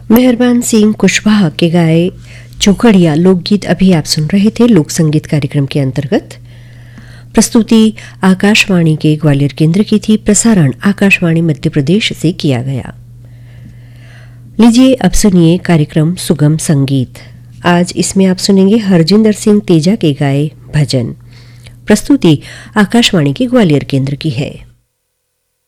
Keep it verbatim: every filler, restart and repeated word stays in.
मेहरबान सिंह कुशवाहा के गाए चौखड़िया लोकगीत अभी आप सुन रहे थे लोक संगीत कार्यक्रम के अंतर्गत। प्रस्तुति आकाशवाणी के ग्वालियर केंद्र की थी, प्रसारण आकाशवाणी मध्य प्रदेश से किया गया। लीजिए अब सुनिए कार्यक्रम सुगम संगीत। आज इसमें आप सुनेंगे हरजिंदर सिंह तेजा के गाए भजन। प्रस्तुति आकाशवाणी के ग्वालियर केंद्र की है।